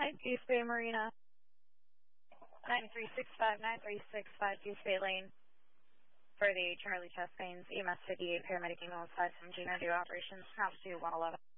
Peace Bay Marina. 9365 Peace Bay Lane. For the Charlie chest pains, EMS 58, paramedic ambulance 5 from Gino, do operations, snap to 111.